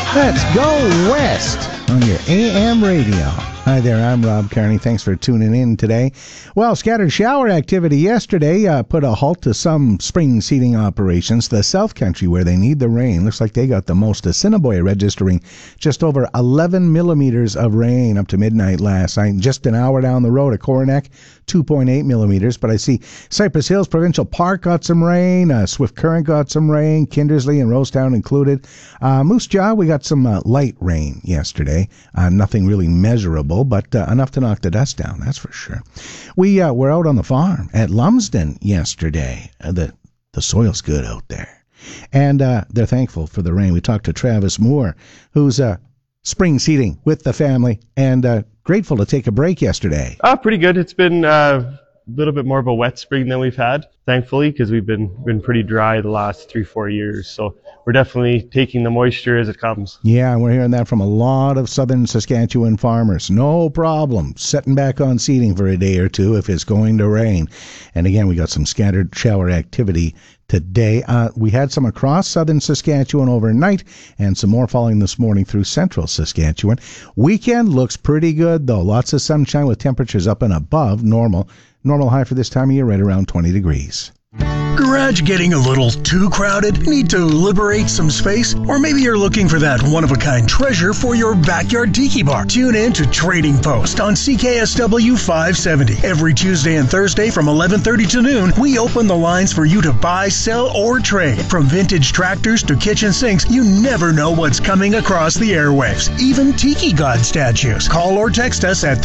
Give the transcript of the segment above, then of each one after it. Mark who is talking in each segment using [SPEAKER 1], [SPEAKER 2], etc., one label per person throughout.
[SPEAKER 1] Let's go west on your AM radio. Hi there, I'm Rob Carney. Thanks for tuning in today. Well, scattered shower activity yesterday put a halt to some spring seeding operations. The South Country, where they need the rain, looks like they got the most. Assiniboia registering just over 11 millimeters of rain up to midnight last night. Just an hour down the road at Coronach, 2.8 millimeters. But I see Cypress Hills Provincial Park got some rain. Swift Current got some rain. Kindersley and Rosetown included. Moose Jaw, we got some light rain yesterday. Nothing really measurable, but enough to knock the dust down, that's for sure. We were out on the farm at Lumsden yesterday. The soil's good out there. And they're thankful for the rain. We talked to Travis Moore, who's spring seeding with the family, and grateful to take a break yesterday.
[SPEAKER 2] Pretty good. It's been a little bit more of a wet spring than we've had, thankfully, because we've been pretty dry the last 3-4 years. So we're definitely taking the moisture as it comes.
[SPEAKER 1] Yeah, we're hearing that from a lot of southern Saskatchewan farmers. No problem setting back on seeding for a day or two if it's going to rain. And again, we got some scattered shower activity today. We had some across southern Saskatchewan overnight and some more falling this morning through central Saskatchewan. Weekend looks pretty good, though. Lots of sunshine with temperatures up and above normal. Normal high for this time of year, right around 20 degrees.
[SPEAKER 3] Garage getting a little too crowded? Need to liberate some space? Or maybe you're looking for that one-of-a-kind treasure for your backyard tiki bar. Tune in to Trading Post on CKSW 570. Every Tuesday and Thursday from 11:30 to noon, we open the lines for you to buy, sell, or trade. From vintage tractors to kitchen sinks, you never know what's coming across the airwaves. Even tiki god statues. Call or text us at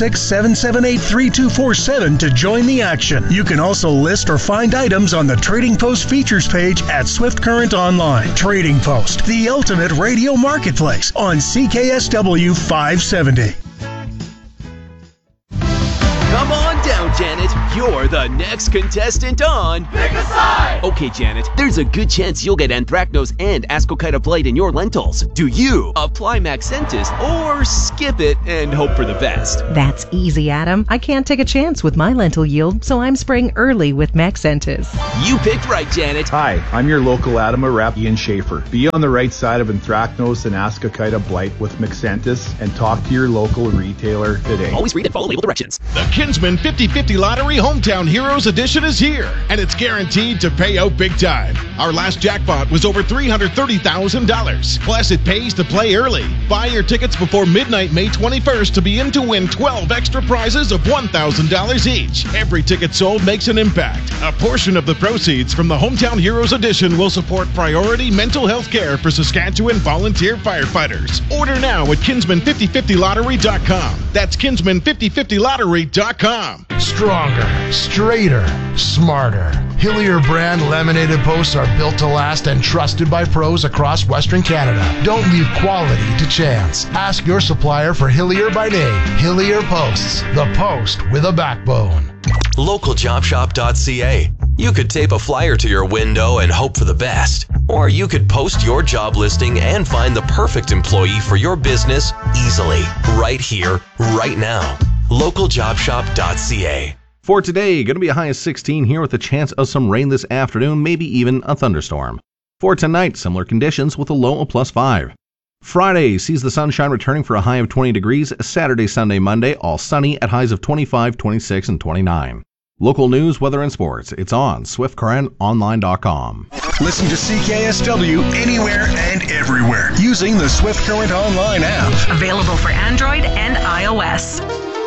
[SPEAKER 3] 306-778-3247 to join the action. You can also list or find items on the Trading Post features page at Swift Current Online. Trading Post, the ultimate radio marketplace on CKSW 570.
[SPEAKER 4] Come on down, Janet. You're the next contestant on Pick a Side! Okay, Janet, there's a good chance you'll get anthracnose and ascochyta blight in your lentils. Do you apply Maxentis or skip it and hope for the best?
[SPEAKER 5] That's easy, Adam. I can't take a chance with my lentil yield, so I'm spraying early with Maxentis.
[SPEAKER 4] You picked right, Janet.
[SPEAKER 6] Hi, I'm your local Adama rep, Ian Schaefer. Be on the right side of anthracnose and ascochyta blight with Maxentis and talk to your local retailer today.
[SPEAKER 4] Always read and follow label directions.
[SPEAKER 7] The Kinsman 50/50 Lottery Hometown Heroes Edition is here, and it's guaranteed to pay out big time. Our last jackpot was over $330,000. Plus, it pays to play early. Buy your tickets before midnight May 21st to be in to win 12 extra prizes of $1,000 each. Every ticket sold makes an impact. A portion of the proceeds from the Hometown Heroes Edition will support priority mental health care for Saskatchewan volunteer firefighters. Order now at Kinsman5050lottery.com. That's Kinsman5050lottery.com.
[SPEAKER 8] Stronger, straighter, smarter. Hillier brand laminated posts are built to last and trusted by pros across Western Canada. Don't leave quality to chance. Ask your supplier for Hillier by name. Hillier Posts, the post with a backbone.
[SPEAKER 9] LocalJobShop.ca. You could tape a flyer to your window and hope for the best. Or you could post your job listing and find the perfect employee for your business easily. Right here, right now. LocalJobShop.ca.
[SPEAKER 10] For today, going to be a high of 16 here with a chance of some rain this afternoon, maybe even a thunderstorm. For tonight, similar conditions with a low of +5. Friday sees the sunshine returning for a high of 20 degrees. Saturday, Sunday, Monday, all sunny at highs of 25, 26, and 29. Local news, weather, and sports. It's on SwiftCurrentOnline.com.
[SPEAKER 3] Listen to CKSW anywhere and everywhere using the Swift Current Online app.
[SPEAKER 5] Available for Android and iOS.